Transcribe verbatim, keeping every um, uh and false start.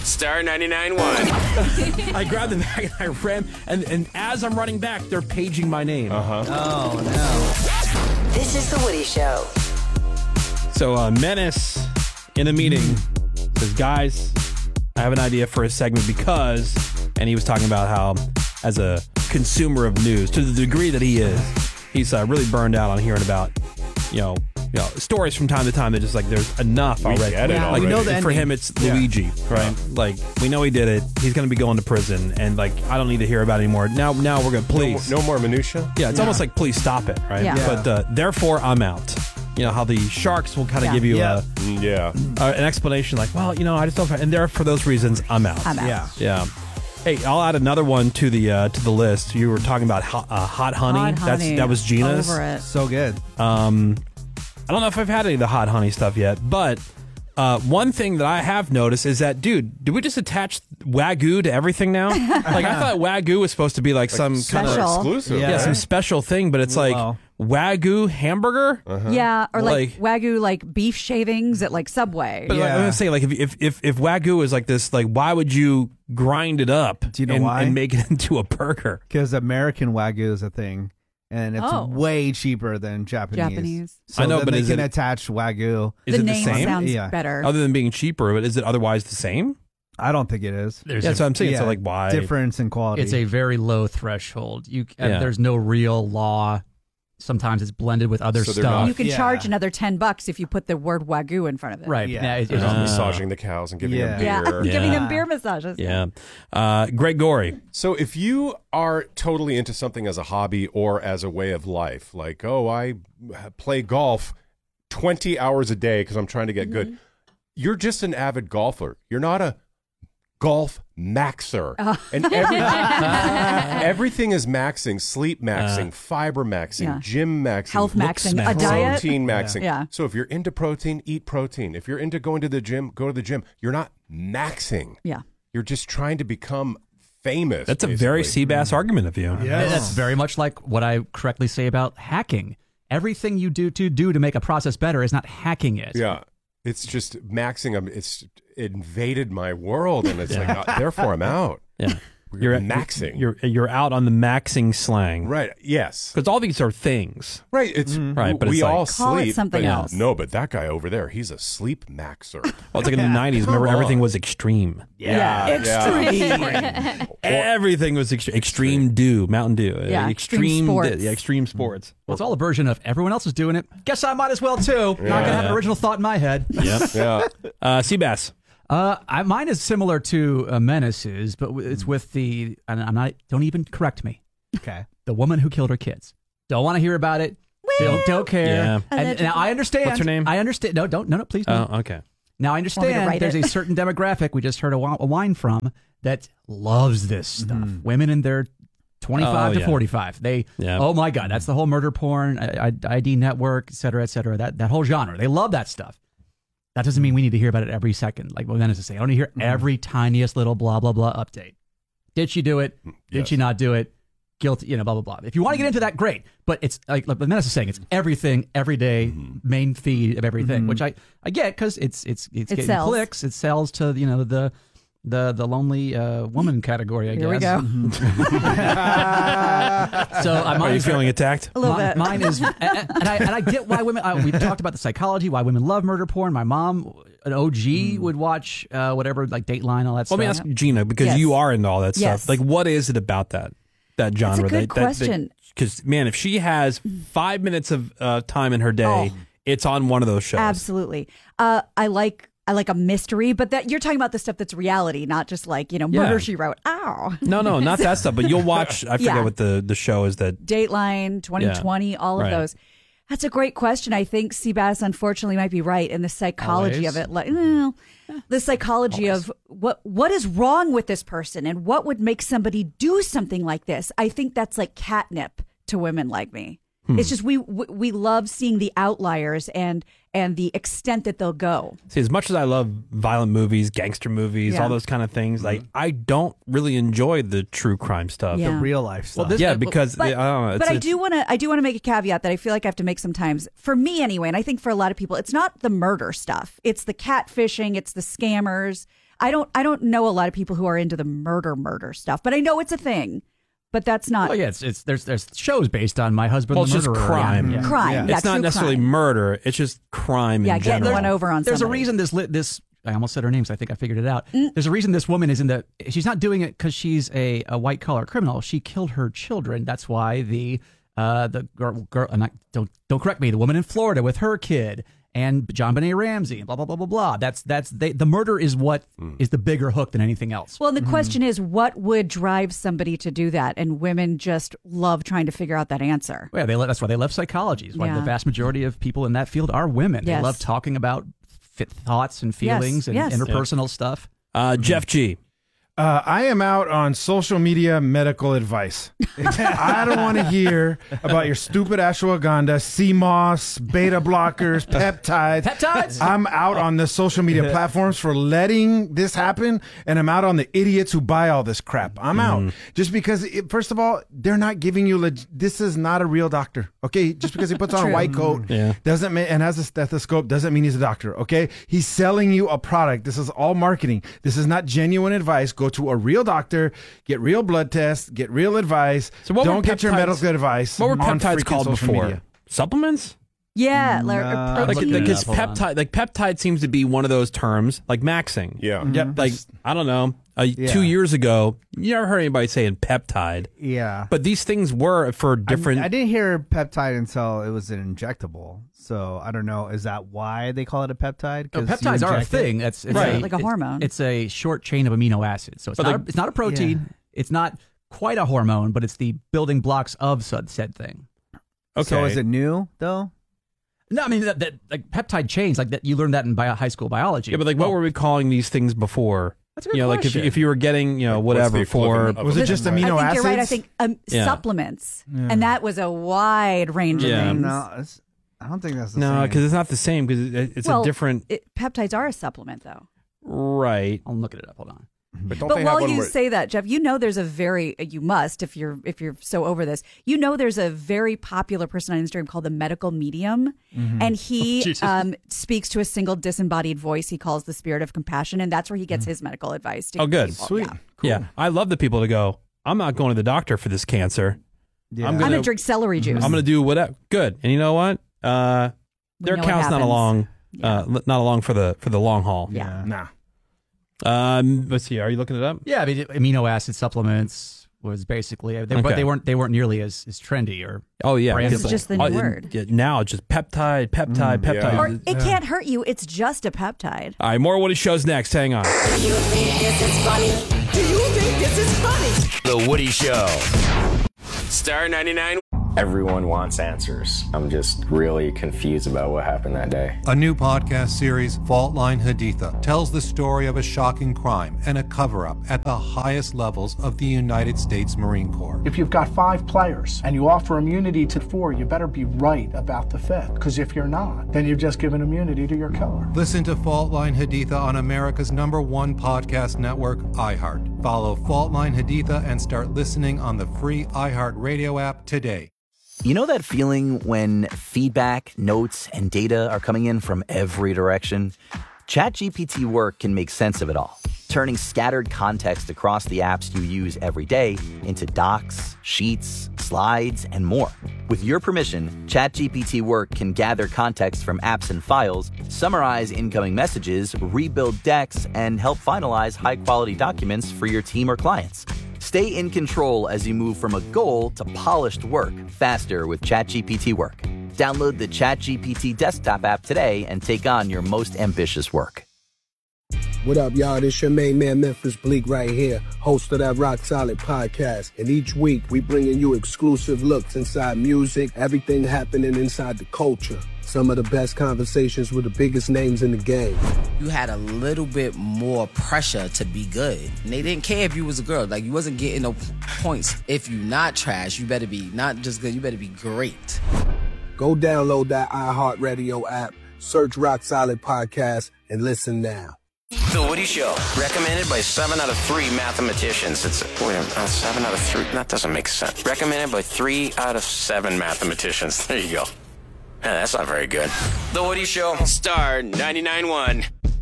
Star ninety-nine point one. I grabbed the bag and I ran, and, and as I'm running back, they're paging my name. Uh-huh. Oh, no. This is The Woody Show. So, uh, Menace in a meeting says, guys, I have an idea for a segment because, and he was talking about how, as a consumer of news, to the degree that he is, he's uh, really burned out on hearing about, you know, you know, stories from time to time that just like there's enough We already. get it Like, already. you know, the for ending. him, it's Yeah. Luigi, right? Like, we know he did it. He's going to be going to prison, and like, I don't need to hear about it anymore. Now, now we're going to please. No, no more minutia? Yeah, it's almost like please stop it, right? Yeah. Yeah. But uh, therefore, I'm out. You know how the sharks will kind of Yeah. give you Yeah. a, Mm, Yeah. uh, an explanation, like, well, you know, I just don't. And there, for those reasons, I'm out. I'm out. Yeah. Yeah. Hey, I'll add another one to the uh, to the list. You were talking about hot, uh, hot honey. Hot That's honey. that was Gina's. Over it. So good. Um, I don't know if I've had any of the hot honey stuff yet, but uh, one thing that I have noticed is that, dude, do we just attach Wagyu to everything now? Like, I thought Wagyu was supposed to be like, some kind of Special. exclusive. yeah, Yeah. some special thing, but it's like Wow. Wagyu hamburger. Yeah, or like, Like- Wagyu, like beef shavings at like Subway. But like, Yeah. I'm gonna say, like, if, if if if Wagyu is like this, like, why would you grind it up Do you know and, why? and make it into a burger? Because American Wagyu is a thing, and it's Oh. way cheaper than Japanese. Japanese. So I know, then but they is can it- attach Wagyu. Is the it name the same? sounds Yeah. better. Other than being cheaper, but is it otherwise the same? I don't think it is. There's Yeah, a, that's what I'm saying. Yeah, So, like, why? difference in quality? it's a very low threshold. You uh, Yeah. there's no real law. Sometimes it's blended with other So they're stuff. not- you can Yeah. charge another ten bucks if you put the word Wagyu in front of it. Right. Yeah. Yeah. it- They're it- just Uh, massaging the cows and giving Yeah. them Yeah, beer. giving Yeah. them beer massages. Yeah. Uh, Greg Gorey. So if you are totally into something as a hobby or as a way of life, like, oh, I play golf twenty hours a day because I'm trying to get good, you're just an avid golfer. You're not a golf maxer. And every, everything is maxing, sleep maxing, fiber maxing, Yeah. gym maxing, Health Looks maxing, a maxing. diet. protein maxing. Yeah. So if you're into protein, eat protein. If you're into going to the gym, go to the gym. You're not maxing. Yeah. You're just trying to become famous. That's a very basically. Seabass argument of you. Yeah. That's very much like what I correctly say about hacking. Everything you do to do to make a process better is not hacking it. Yeah. It's just maxing. um, It's invaded my world, and it's like, uh, therefore, I'm out. Yeah. We're You're maxing. You're you're out on the maxing slang. Right. Yes. Because all these are things. Right. It's Right, but we it's like- all Call it sleep. something but else. No, but that guy over there, he's a sleep maxer. Well, it's like in the nineties. Remember, Come everything on. was extreme. Yeah. Extreme. Everything was ext- extreme dew, Mountain Dew. uh, Yeah, extreme di- sports. yeah, extreme sports. Well, it's all a version of everyone else is doing it. Guess I might as well too. Not gonna have an original thought in my head. Yep. Yeah. Uh, Seabass. Uh, I, mine is similar to uh, Menace's, but w- it's with the. And I'm not. Don't even correct me. Okay. The woman who killed her kids. Don't want to hear about it. Don't, don't care. Yeah. And, now I understand. What's her name? I understand. No, don't. No, no, please. No. Oh, okay. Now I Want me to understand. write There's it? a certain demographic we just heard a, wi- a wine from that loves this stuff. Women in their twenty-five Oh, to yeah. forty-five. They. Yeah. Oh my God, that's the whole murder porn, I, I, I D network, et cetera, et cetera. That that whole genre. They love that stuff. That doesn't mean we need to hear about it every second. Like what Menace is saying, I don't need to hear every tiniest little blah blah blah update. Did she do it? Did Yes. she not do it? Guilty, you know, blah blah blah. If you want to get into that, great. But it's like, like Menace is saying, it's everything, every day, main feed of everything, which I, I get because it's it's it's It getting sells. clicks. It sells to you know the the the lonely uh, woman category. I Here we guess. go. So I'm Are you feeling attacked? A little mine, bit. mine is, and, and I and I get why women. Uh, we talked about the psychology, why women love murder porn. My mom, an O G, would watch uh, whatever, like Dateline, all that Let me stuff. ask Gina, because Yes. you are into all that Yes. stuff. Like, what is it about that that genre? a good that, question. Because, man, if she has five minutes of uh, time in her day, Oh. it's on one of those shows. Absolutely. Uh, I like I like a mystery, but that you're talking about the stuff that's reality, not just like, you know, Yeah. Murder, She Wrote. Ow. No, no, not that stuff. But you'll watch. I forget Yeah. what the, the show is that. Dateline, twenty twenty, all of Right. those. That's a great question. I think Seabass unfortunately might be right in the psychology Always? of it. Like, no, the psychology of what what is wrong with this person and what would make somebody do something like this. I think that's like catnip to women like me. It's just we we we love seeing the outliers and and the extent that they'll go. See, as much as I love violent movies, gangster movies, Yeah. all those kind of things, like I don't really enjoy the true crime stuff. Yeah. Real life stuff. this- Yeah, Well, because But, I don't know. It's, but I it's- do want to I do want to make a caveat that I feel like I have to make sometimes for me anyway, and I think for a lot of people, it's not the murder stuff. It's the catfishing. It's the scammers. I don't I don't know a lot of people who are into the murder murder stuff, but I know it's a thing. But that's not Oh yeah, it's, it's there's there's shows based on My Husband Well, the it's just Murderer. crime. Yeah. crime. Yeah. Yeah, it's not true necessarily crime. murder. It's just crime Yeah, in getting general. one over on There's somebody. a reason this lit this. I almost said her name, so I think I figured it out. Mm. There's a reason this woman is in the. She's not doing it because she's a, a white collar criminal. She killed her children. That's why the uh the girl girl. And I, don't don't correct me. The woman in Florida with her kid and John Benet Ramsey. Blah blah blah blah blah. That's that's they, the murder is what is the bigger hook than anything else. Well, the question is, what would drive somebody to do that? And women just love trying to figure out that answer. Yeah, they le- that's why they love psychology. It's why Yeah. the vast majority of people in that field are women. Yes. They love talking about fit thoughts and feelings and yes. interpersonal stuff. Uh, Jeff G. Uh, I am out on social media medical advice. I don't want to hear about your stupid ashwagandha, C M O S, beta blockers, peptides. Peptides? I'm out on the social media platforms for letting this happen, and I'm out on the idiots who buy all this crap. I'm out. Just because, it, first of all, they're not giving you, leg- this is not a real doctor, okay? Just because he puts on a white coat Yeah. doesn't mean, and has a stethoscope doesn't mean he's a doctor, okay? He's selling you a product. This is all marketing. This is not genuine advice. Go to a real doctor, get real blood tests, get real advice. So what were Don't get your peptides- medical advice. What were on peptides freaking called social before? media. Supplements? Yeah, like, No. or Like, looking protein. it like up. it's Hold on. peptide. Like peptide seems to be one of those terms, like maxing. Yeah. Yep. Like I don't know, uh, Yeah. two years ago, you never heard anybody saying peptide, Yeah. but these things were for I- different. I, didn't hear peptide until it was an injectable. So I don't know. Is that why they call it a peptide? No, 'Cause you peptides are a inject it? thing. That's it's Right. a, Like a it's- hormone. It's a short chain of amino acids. So it's But not like- a, it's not a protein. It's not quite a hormone, but it's the building blocks of said, said thing. okay, So is it new though? No, I mean that, that like peptide chains like that. You learned that in bio, high school biology. yeah, but like, what Oh, were we calling these things before? That's a good you know, like if question. if you were getting, you know, What's whatever the for equivalent of Was a it just peptide? amino I think acids? you're right. I think um, Yeah. supplements, and that was a wide range Yeah. of things. No, it's, I don't think that's the no, same. because it's not the same. Because it, it's well, a different, it, peptides are a supplement, though. right? I'm looking it up. Hold on. But don't But they have while one you where, say that, Jeff, you know there's a very you must if you're if you're so over this. You know there's a very popular person on Instagram called the Medical Medium, and he Jesus. um, speaks to a single disembodied voice. He calls the spirit of compassion, and that's where he gets his medical advice. To Oh, give good. people. Sweet. Yeah. Yeah, I love the people to go. I'm not going to the doctor for this cancer. Yeah. I'm I'm gonna- gonna drink celery juice. I'm going to do whatever. Good. And you know what? Uh, We their know what account's not happens. along. Yeah. Uh, li- not along for the for the long haul. Yeah. Nah. Um, let's see. Are you looking it up? Yeah, I mean, amino acid supplements was basically, they, but Okay. they weren't they weren't nearly as, as trendy or Oh yeah. Brand because- This is just the new oh, word. yeah, now it's just peptide, peptide, peptide. yeah. Or it can't hurt you. It's just a peptide. All right, more Woody shows next. Hang on. Do you think this is funny? Do you think this is funny? The Woody Show. Star ninety-nine. Everyone wants answers. I'm just really confused about what happened that day. A new podcast series, Fault Line Haditha, tells the story of a shocking crime and a cover-up at the highest levels of the United States Marine Corps. If you've got five players and you offer immunity to four, you better be right about the fifth. Because if you're not, then you've just given immunity to your killer. Listen to Fault Line Haditha on America's number one podcast network, iHeart. Follow Fault Line Haditha and start listening on the free iHeart Radio app today. You know that feeling when feedback, notes, and data are coming in from every direction? ChatGPT Work can make sense of it all, turning scattered context across the apps you use every day into docs, sheets, slides, and more. With your permission, ChatGPT Work can gather context from apps and files, summarize incoming messages, rebuild decks, and help finalize high-quality documents for your team or clients. Stay in control as you move from a goal to polished work faster with ChatGPT Work. Download the ChatGPT desktop app today and take on your most ambitious work. What up, y'all? This your main man, Memphis Bleak, right here, host of that Rock Solid podcast. And each week, we bringing you exclusive looks inside music, everything happening inside the culture. Some of the best conversations with the biggest names in the game. You had a little bit more pressure to be good. And they didn't care if you was a girl. Like, you wasn't getting no points. If you not trash, you better be not just good, you better be great. Go download that iHeartRadio app, search Rock Solid Podcast, and listen now. The Woody Show. Recommended by seven out of three mathematicians. It's wait a minute, uh, seven out of three. That doesn't make sense. Recommended by three out of seven mathematicians. There you go. Yeah, that's not very good. The Woody Show. Star ninety-nine point one.